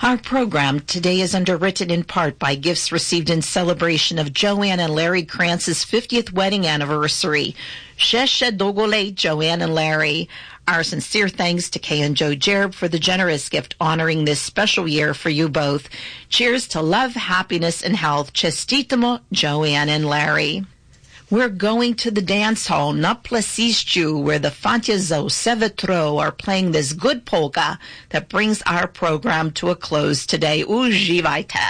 Our program today is underwritten in part by gifts received in celebration of Joanne and Larry Krantz's 50th wedding anniversary. Sheshe Dogole, Joanne and Larry. Our sincere thanks to Kay and Joe Jerb for the generous gift honoring this special year for you both. Cheers to love, happiness, and health. Chestitamo, Joanne and Larry. We're going to the dance hall, Na Plesiscu, where the Fantia Zo Sevetro are playing this good polka that brings our program to a close today. Uživajte.